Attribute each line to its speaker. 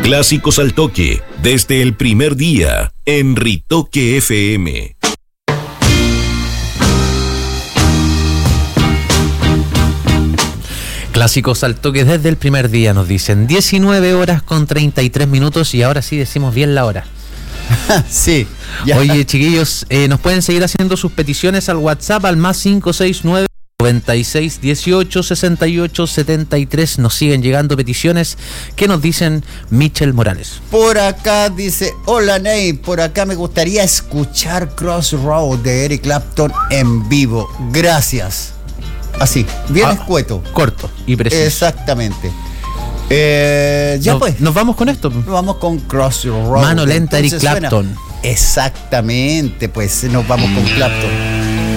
Speaker 1: Clásicos al toque, desde el primer día, en Ritoque FM.
Speaker 2: Clásicos al toque desde el primer día, nos dicen 19:33 y ahora sí decimos bien la hora.
Speaker 3: Sí.
Speaker 2: Ya. Oye, chiquillos, nos pueden seguir haciendo sus peticiones al WhatsApp al más 569 96 18 68 73. Nos siguen llegando peticiones. ¿Qué nos dicen Michel Morales?
Speaker 3: Por acá dice: hola Ney, por acá me gustaría escuchar Crossroad de Eric Clapton en vivo. Gracias. Así, bien escueto.
Speaker 2: Corto y preciso.
Speaker 3: Exactamente.
Speaker 2: Nos vamos con esto.
Speaker 3: Nos vamos con Crossroad.
Speaker 2: Mano lenta, Eric Clapton.
Speaker 3: Exactamente, pues nos vamos con Clapton.